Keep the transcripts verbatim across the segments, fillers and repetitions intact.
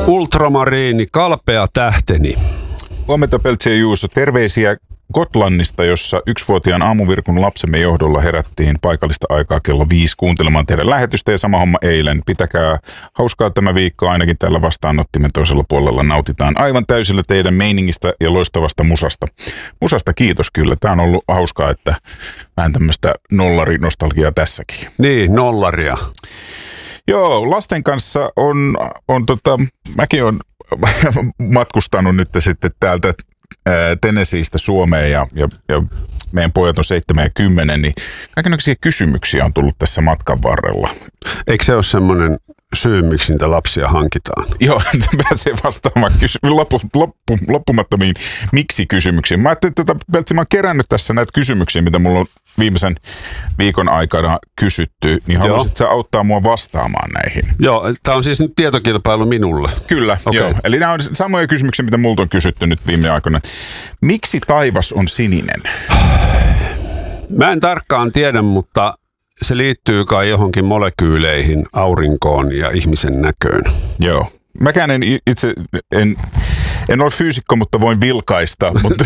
Ultramariini, kalpea tähteni. Huomenta Peltsi ja Juuso. Terveisiä Gotlannista, jossa yksivuotiaan aamuvirkun lapsemme johdolla herättiin paikallista aikaa kello viisi kuuntelemaan teidän lähetystä ja sama homma eilen. Pitäkää hauskaa tämä viikko, ainakin täällä vastaanottimen toisella puolella nautitaan aivan täysillä teidän meiningistä ja loistavasta musasta. Musasta kiitos kyllä. Tämä on ollut hauskaa, että vähän tämmöistä nollarinostalgiaa tässäkin. Niin, nollaria. Joo, lasten kanssa on, on tota, mäkin olen matkustanut nyt sitten täältä Tennesseeistä Suomeen ja, ja, ja meidän pojat on seitsemän ja kymmenen, niin kaikenlaisia kysymyksiä on tullut tässä matkan varrella. Eikö se ole semmoinen syy, miksi niitä lapsia hankitaan? Joo, pääsee vastaamaan kysy- loppu, loppu, loppumattomiin miksi-kysymyksiin. Mä ajattelin, että Peltsi, mä oon kerännyt tässä näitä kysymyksiä, mitä mulla on viimeisen viikon aikana kysytty, niin haluaisit sä auttaa mua vastaamaan näihin? Joo, tää on siis nyt tietokilpailu minulle. Kyllä, okay. Joo. Eli nämä on samoja kysymyksiä, mitä multa on kysytty nyt viime aikoina. Miksi taivas on sininen? Mä en tarkkaan tiedä, mutta se liittyy kai johonkin molekyyleihin, aurinkoon ja ihmisen näköön. Joo. Mäkään en itse, en, en ole fyysikko, mutta voin vilkaista. Mutta,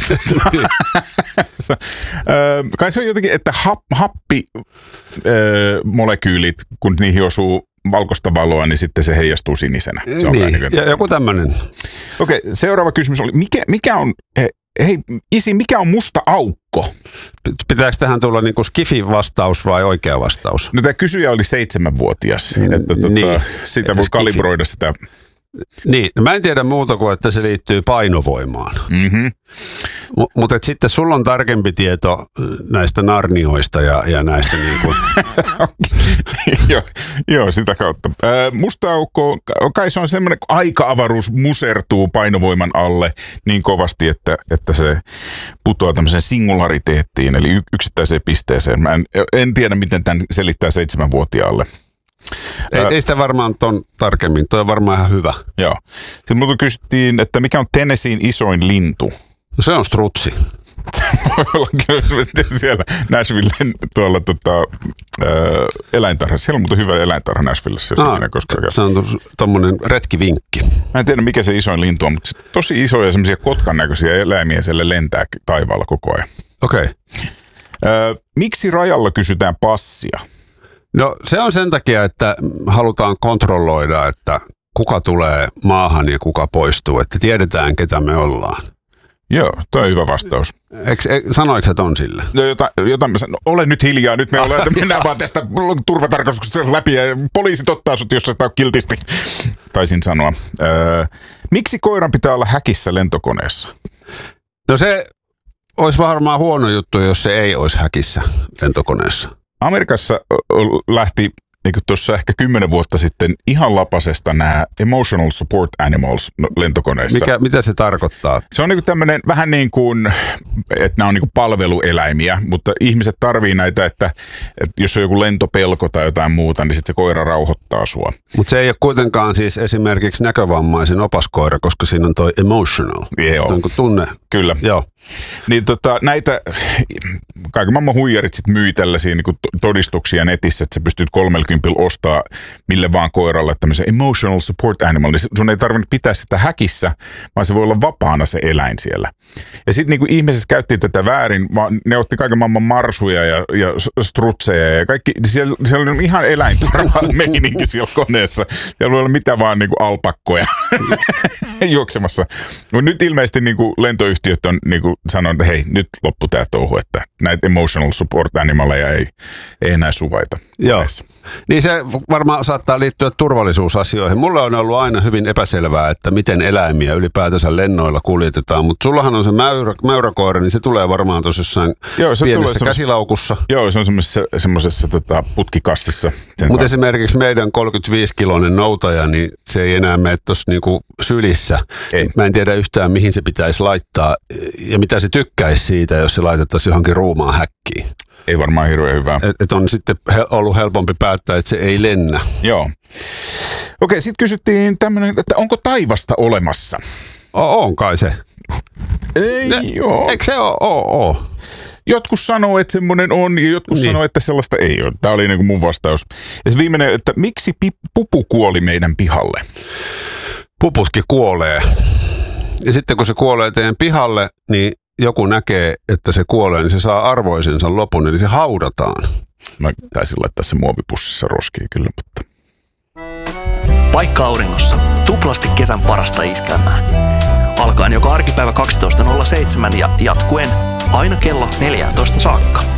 kai se on jotenkin, että hap, happimolekyylit, kun niihin osuu valkoista valoa, niin sitten se heijastuu sinisenä. Se on niin, ja joku tämmöinen. Okei, seuraava kysymys oli, mikä, mikä on... Hei, isi, mikä on musta aukko? Pitääkö tähän tulla niinku skifi-vastaus vai oikea vastaus? No tämä kysyjä oli seitsemänvuotias, mm, että tuota, niin, sitä voi kalibroida sitä. Niin, mä en tiedä muuta kuin, että se liittyy painovoimaan. Mm-hmm. M- mutta sitten sulla on tarkempi tieto näistä narnioista ja, ja näistä niin kuin... joo, joo, sitä kautta. Ää, musta aukko, kai se on semmoinen, kun aika-avaruus musertuu painovoiman alle niin kovasti, että, että se putoaa tämmöiseen singulariteettiin, eli yksittäiseen pisteeseen. Mä en, en tiedä, miten tämän selittää seitsemänvuotiaalle. Ei, Ää, ei sitä varmaan ton tarkemmin, toi on varmaan ihan hyvä. Joo. Sitten multa kysyttiin, että mikä on Tennesseein isoin lintu? No se on strutsi. Voi olla kyllä siellä Nashvillen tuolla tota, ää, eläintarhassa. Siellä on muuten hyvä eläintarha Nashvillessä. Aa, se on tommonen retkivinkki. Mä en tiedä mikä se isoin lintu on, mutta tosi isoja semmoisia kotkan näköisiä eläimiä siellä lentää taivaalla koko ajan. Okei. Okay. Miksi rajalla kysytään passia? No se on sen takia, että halutaan kontrolloida, että kuka tulee maahan ja kuka poistuu, että tiedetään ketä me ollaan. Joo, toi on hyvä vastaus. Eks, e, sanoiko sä ton sille? No jota, jota mä sanon, ole nyt hiljaa, nyt me ollaan, että mennään vaan tästä turvatarkastuksesta läpi ja poliisit ottaa sut, jos sä tää on kiltisti, taisin sanoa. Öö, miksi koiran pitää olla häkissä lentokoneessa? No se olisi varmaan huono juttu, jos se ei olisi häkissä lentokoneessa. Amerikassa lähti niin tuossa ehkä kymmenen vuotta sitten ihan lapasesta nämä emotional support animals lentokoneissa. Mikä, mitä se tarkoittaa? Se on niin tämmöinen vähän niin kuin, että nämä on niin kuin palvelueläimiä, mutta ihmiset tarvii näitä, että, että jos on joku lentopelko tai jotain muuta, niin sitten se koira rauhoittaa sua. Mutta se ei ole kuitenkaan siis esimerkiksi näkövammaisen opaskoira, koska siinä on toi emotional. Joo. Se on kuin tunne. Kyllä. Joo. Niin tota, näitä kaiken maailman huijarit sit myi tällaisia niin todistuksia netissä, että sä pystyt kolmelkympillä ostaa mille vaan koiralle tämmöisen emotional support animal. Niin sun ei tarvinnut pitää sitä häkissä, vaan se voi olla vapaana se eläin siellä. Ja sitten niin ihmiset käytti tätä väärin, vaan ne otti kaiken maailman marsuja ja, ja strutseja ja kaikki. Siellä, siellä on ihan eläintarvaa meininki siellä koneessa. Siellä voi olla mitä vaan niin kuin alpakkoja juoksemassa. No nyt ilmeisesti niin kuin lentoyhtiöt on niin kuin sanonut, että hei, nyt loppu tämä touhu, että näitä emotional support animaleja ei, ei enää suvaita. Joo. Niin se varmaan saattaa liittyä turvallisuusasioihin. Mulle on ollut aina hyvin epäselvää, että miten eläimiä ylipäätänsä lennoilla kuljetetaan, mutta sullahan on se mäyrä, mäyräkoira, niin se tulee varmaan tuossa jossain joo, se pienessä käsilaukussa. Joo, se on semmoisessa, semmoisessa tota, putkikassissa. Mutta esimerkiksi meidän kolmekymmentäviisi-kiloinen noutaja, niin se ei enää mene tuossa niinku sylissä. Ei. Mä en tiedä yhtään, mihin se pitäisi laittaa ja mitä se tykkäisi siitä, jos se laitettaisiin johonkin ruumaan häkkiin. Ei varmaan hirveän hyvä. Että et on sitten he, ollut helpompi päättää, että se ei lennä. Joo. Okei, sitten kysyttiin tämmöinen, että onko taivasta olemassa? O, on kai se. Ei ne, joo. Eikö se ole? O, o. Jotkut sanoo, että semmoinen on, ja jotkut niin. sanoo, että sellaista ei ole. Tämä oli niin kuin mun vastaus. Ja se viimeinen, että miksi pi- pupu kuoli meidän pihalle? puputkin kuolee. Ja sitten kun se kuolee teidän pihalle, niin joku näkee, että se kuolee, niin se saa arvoisensa lopun, eli se haudataan. Mä taisin laittaa se muovipussissa roskiin kyllä, mutta... Paikka auringossa. Tuplasti kesän parasta iskelmää. Alkaen joka arkipäivä kaksitoista nolla seitsemän ja jatkuen aina kello neljätoista saakka.